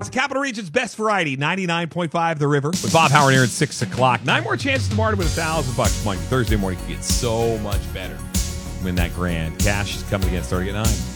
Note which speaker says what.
Speaker 1: It's Capital Region's best variety, 99.5 The River. With Bob Howard here at 6 o'clock. 9 more chances tomorrow to win $1,000. Monday, Thursday morning can get so much better. Win that grand. Cash is coming again starting at 9.